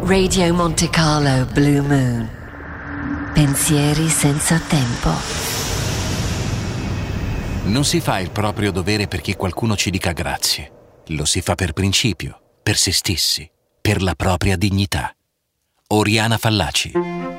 Radio Monte Carlo Blue Moon. Pensieri senza tempo. Non si fa il proprio dovere perché qualcuno ci dica grazie. Lo si fa per principio, per se stessi, per la propria dignità. Oriana Fallaci.